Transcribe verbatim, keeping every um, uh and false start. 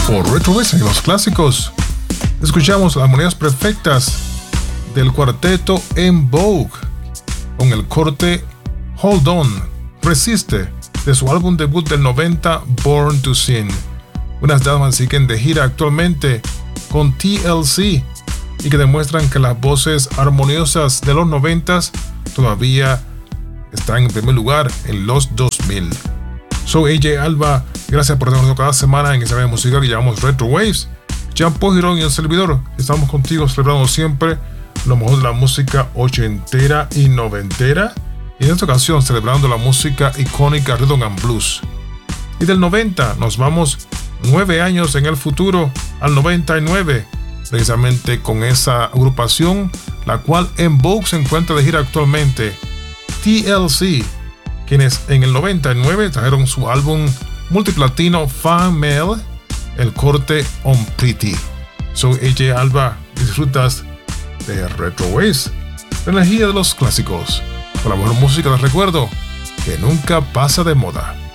por Retro Waves en los clásicos. Escuchamos las armonías perfectas del cuarteto En Vogue con el corte Hold On, Resiste, de su álbum debut del noventa, Born to Sin. Unas damas siguen de gira actualmente con T L C y que demuestran que las voces armoniosas de los noventas todavía están en primer lugar en los dos mil. Soy A J Alba, gracias por tenernos cada semana en esa área musical que llamamos Retro Waves. Jean Paul Girón y el servidor, estamos contigo celebrando siempre lo mejor de la música ochentera y noventera, y en esta ocasión celebrando la música icónica Rhythm and Blues. Y del noventa nos vamos nueve años en el futuro, al noventa y nueve, precisamente con esa agrupación, la cual En Vogue se encuentra de gira actualmente, T L C, quienes en el noventa y nueve trajeron su álbum multiplatino Fan Mail, el corte On Pretty. Soy A J Alba, disfrutas de Retro Waves, la energía de los clásicos, con la mejor música de recuerdo que nunca pasa de moda.